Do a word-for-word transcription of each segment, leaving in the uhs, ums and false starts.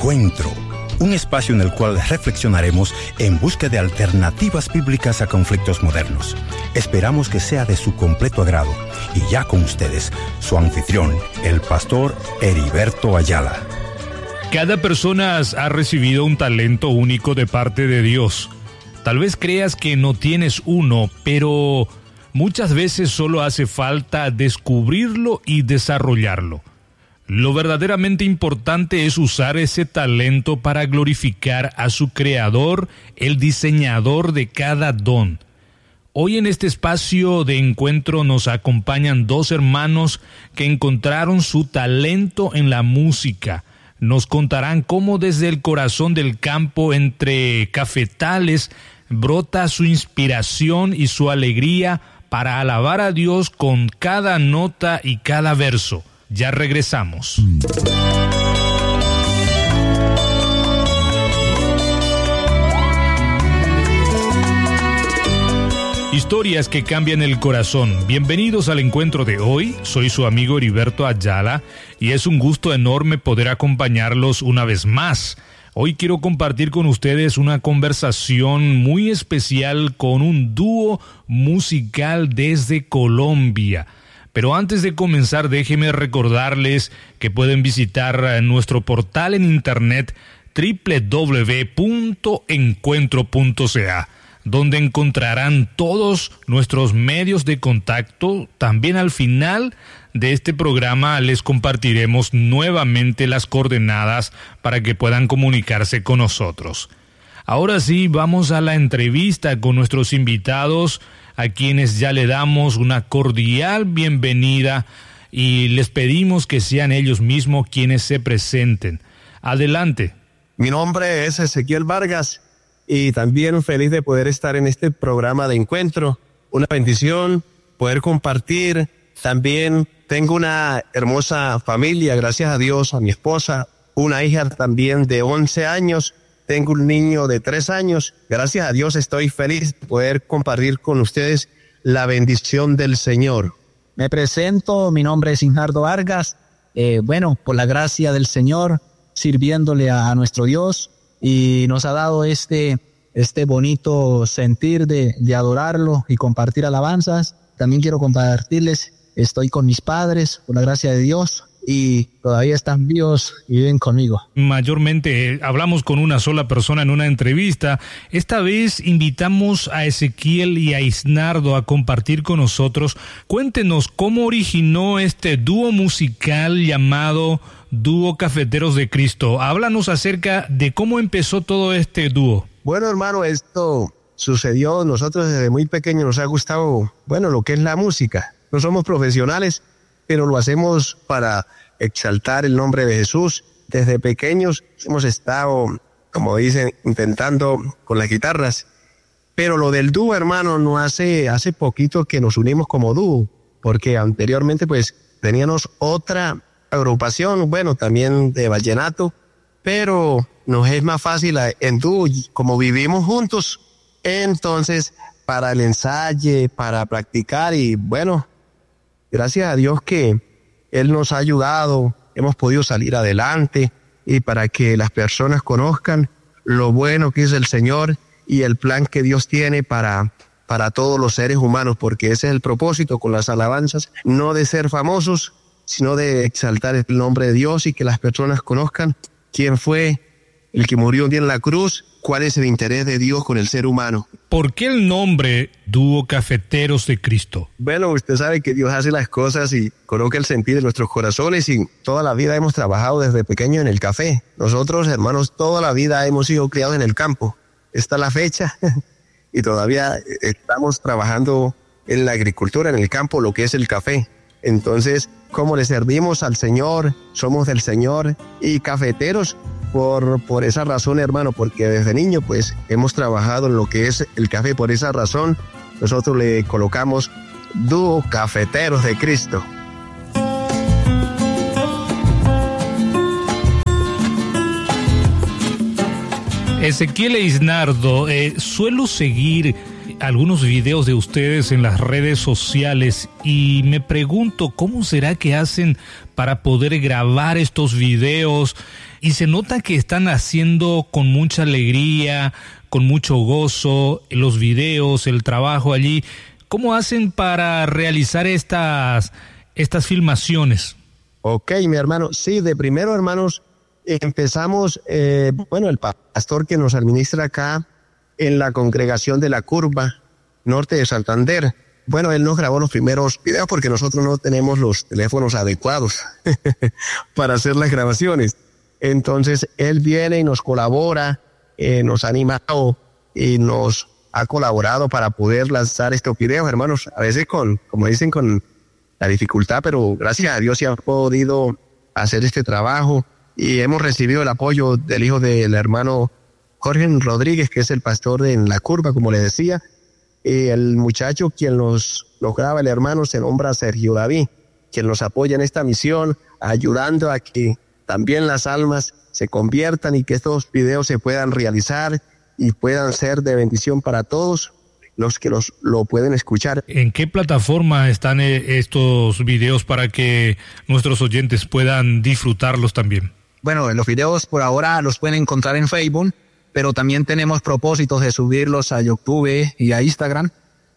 Encuentro, un espacio en el cual reflexionaremos en busca de alternativas bíblicas a conflictos modernos. Esperamos que sea de su completo agrado. Y ya con ustedes, su anfitrión, el pastor Heriberto Ayala. Cada persona ha recibido un talento único de parte de Dios. Tal vez creas que no tienes uno, pero muchas veces solo hace falta descubrirlo y desarrollarlo. Lo verdaderamente importante es usar ese talento para glorificar a su creador, el diseñador de cada don. Hoy en este espacio de encuentro nos acompañan dos hermanos que encontraron su talento en la música. Nos contarán cómo desde el corazón del campo entre cafetales brota su inspiración y su alegría para alabar a Dios con cada nota y cada verso. Ya regresamos. Historias que cambian el corazón. Bienvenidos al encuentro de hoy. Soy su amigo Heriberto Ayala y es un gusto enorme poder acompañarlos una vez más. Hoy quiero compartir con ustedes una conversación muy especial con un dúo musical desde Colombia. Pero antes de comenzar, déjenme recordarles que pueden visitar nuestro portal en internet doble u doble u doble u punto encuentro punto c a, donde encontrarán todos nuestros medios de contacto. También al final de este programa les compartiremos nuevamente las coordenadas para que puedan comunicarse con nosotros. Ahora sí, vamos a la entrevista con nuestros invitados, a quienes ya le damos una cordial bienvenida y les pedimos que sean ellos mismos quienes se presenten. Adelante. Mi nombre es Ezequiel Vargas y también feliz de poder estar en este programa de encuentro. Una bendición poder compartir. También tengo una hermosa familia, gracias a Dios, a mi esposa, una hija también de once años. Tengo un niño de tres años. Gracias a Dios estoy feliz de poder compartir con ustedes la bendición del Señor. Me presento, mi nombre es Injardo Vargas. Eh, bueno, por la gracia del Señor, sirviéndole a, a nuestro Dios, y nos ha dado este, este bonito sentir de, de adorarlo y compartir alabanzas. También quiero compartirles, estoy con mis padres, por la gracia de Dios, y todavía están vivos y viven conmigo. Mayormente eh, hablamos con una sola persona en una entrevista. Esta vez invitamos a Ezequiel y a Isnardo a compartir con nosotros. Cuéntenos cómo originó este dúo musical llamado Dúo Cafeteros de Cristo. Háblanos acerca de cómo empezó todo este dúo. Bueno, hermano, esto sucedió, nosotros desde muy pequeños nos ha gustado, bueno, lo que es la música. No somos profesionales, pero lo hacemos para exaltar el nombre de Jesús. Desde pequeños hemos estado, como dicen, intentando con las guitarras. Pero lo del dúo, hermano, no hace, hace poquito que nos unimos como dúo, porque anteriormente pues teníamos otra agrupación, bueno, también de vallenato, pero nos es más fácil en dúo, como vivimos juntos, entonces para el ensayo, para practicar, y bueno, gracias a Dios que Él nos ha ayudado, hemos podido salir adelante, y para que las personas conozcan lo bueno que es el Señor y el plan que Dios tiene para, para todos los seres humanos, porque ese es el propósito con las alabanzas, no de ser famosos, sino de exaltar el nombre de Dios y que las personas conozcan quién fue el que murió un día en la cruz, cuál es el interés de Dios con el ser humano. ¿Por qué el nombre Dúo Cafeteros de Cristo? Bueno, usted sabe que Dios hace las cosas y coloca el sentir en nuestros corazones, y toda la vida hemos trabajado desde pequeño en el café. Nosotros, hermanos, toda la vida hemos sido criados en el campo. Esta es la fecha y todavía estamos trabajando en la agricultura, en el campo, lo que es el café. Entonces, como le servimos al Señor, somos del Señor y cafeteros por, por esa razón, hermano, porque desde niño pues hemos trabajado en lo que es el café. Por esa razón nosotros le colocamos Dúo Cafeteros de Cristo. Ezequiel e Isnardo, eh, suelo seguir algunos videos de ustedes en las redes sociales y me pregunto cómo será que hacen para poder grabar estos videos, y se nota que están haciendo con mucha alegría, con mucho gozo los videos, el trabajo allí. ¿Cómo hacen para realizar estas, estas filmaciones? Ok, mi hermano. Sí, de primero, hermanos, empezamos, eh, bueno, el pastor que nos administra acá en la congregación de La Curva, norte de Santander. Bueno, él nos grabó los primeros videos porque nosotros no tenemos los teléfonos adecuados para hacer las grabaciones. Entonces, él viene y nos colabora, eh, nos ha animado y nos ha colaborado para poder lanzar estos videos, hermanos. A veces con, como dicen, con la dificultad, pero gracias a Dios se ha podido hacer este trabajo y hemos recibido el apoyo del hijo del hermano Jorge Rodríguez, que es el pastor de La Curva, como le decía. Y el muchacho quien los, los graba, el hermano, se nombra Sergio David, quien nos apoya en esta misión, ayudando a que también las almas se conviertan y que estos videos se puedan realizar y puedan ser de bendición para todos los que los, lo pueden escuchar. ¿En qué plataforma están estos videos para que nuestros oyentes puedan disfrutarlos también? Bueno, los videos por ahora los pueden encontrar en Facebook, pero también tenemos propósitos de subirlos a YouTube y a Instagram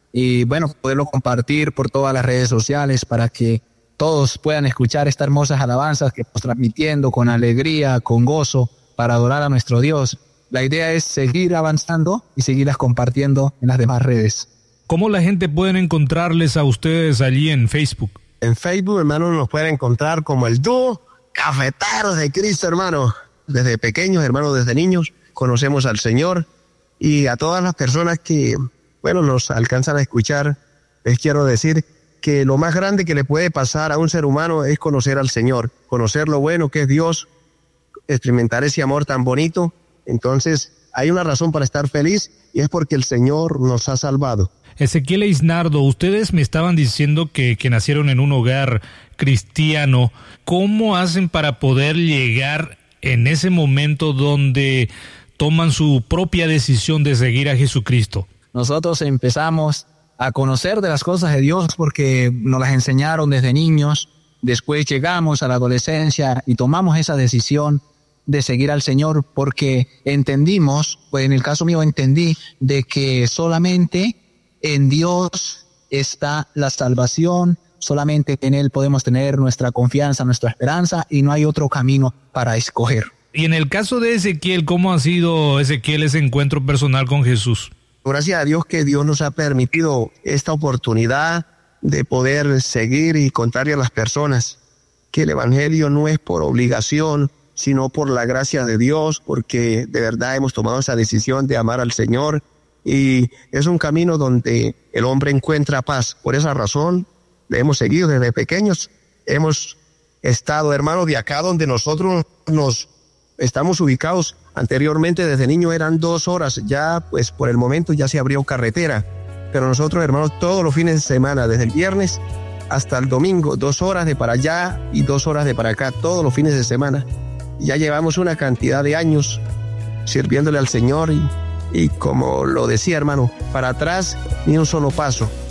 y bueno, poderlo compartir por todas las redes sociales para que todos puedan escuchar estas hermosas alabanzas que estamos transmitiendo con alegría, con gozo, para adorar a nuestro Dios. La idea es seguir avanzando y seguirlas compartiendo en las demás redes. ¿Cómo la gente puede encontrarles a ustedes allí en Facebook? En Facebook, hermano, nos pueden encontrar como el dúo Cafeteros de Cristo, hermano. Desde pequeños, hermano, desde niños, conocemos al Señor, y a todas las personas que, bueno, nos alcanzan a escuchar, les quiero decir que lo más grande que le puede pasar a un ser humano es conocer al Señor, conocer lo bueno que es Dios, experimentar ese amor tan bonito. Entonces, hay una razón para estar feliz y es porque el Señor nos ha salvado. Ezequiel e Isnardo, ustedes me estaban diciendo que, que nacieron en un hogar cristiano. ¿Cómo hacen para poder llegar en ese momento donde toman su propia decisión de seguir a Jesucristo? Nosotros empezamos a conocer de las cosas de Dios porque nos las enseñaron desde niños. Después llegamos a la adolescencia y tomamos esa decisión de seguir al Señor porque entendimos, pues en el caso mío entendí, de que solamente en Dios está la salvación, solamente en Él podemos tener nuestra confianza, nuestra esperanza, y no hay otro camino para escoger. Y en el caso de Ezequiel, ¿cómo ha sido, Ezequiel, ese encuentro personal con Jesús? Gracias a Dios que Dios nos ha permitido esta oportunidad de poder seguir y contarle a las personas que el Evangelio no es por obligación, sino por la gracia de Dios, porque de verdad hemos tomado esa decisión de amar al Señor, y es un camino donde el hombre encuentra paz. Por esa razón le hemos seguido desde pequeños. Hemos estado, hermanos, de acá donde nosotros nos estamos ubicados. Anteriormente, desde niño, eran dos horas. Ya, pues, por el momento ya se abrió carretera. Pero nosotros, hermanos, todos los fines de semana, desde el viernes hasta el domingo, dos horas de para allá y dos horas de para acá, todos los fines de semana. Ya llevamos una cantidad de años sirviéndole al Señor y, y como lo decía, hermano, para atrás ni un solo paso.